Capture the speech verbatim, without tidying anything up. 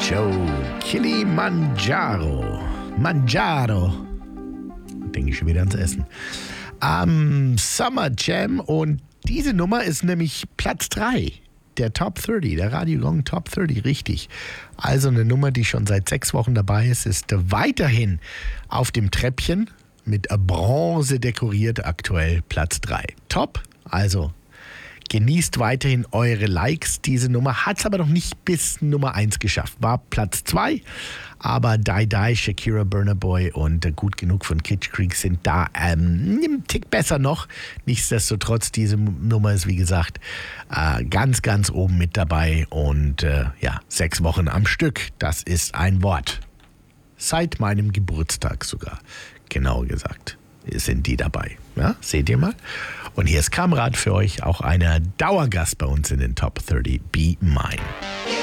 Joe, Kilimanjaro. Manjaro. Denke ich schon wieder ans Essen. Am Summer Jam, und diese Nummer ist nämlich Platz drei. Der Top dreißig, der Radio Gong Top dreißig, richtig. Also eine Nummer, die schon seit sechs Wochen dabei ist, ist weiterhin auf dem Treppchen mit Bronze dekoriert, aktuell Platz drei. Top, also genießt weiterhin eure Likes. Diese Nummer hat es aber noch nicht bis Nummer eins geschafft. War Platz zwei, aber Die Die, Shakira, Burna Boy und äh, Gut Genug von Kid Creek sind da ähm, einen Tick besser noch. Nichtsdestotrotz, diese Nummer ist wie gesagt äh, ganz, ganz oben mit dabei und äh, ja, sechs Wochen am Stück. Das ist ein Wort. Seit meinem Geburtstag sogar, genauer gesagt, sind die dabei. Ja, seht ihr mal? Und hier ist Kamrat für euch, auch einer Dauergast bei uns in den Top dreißig, Be Mine.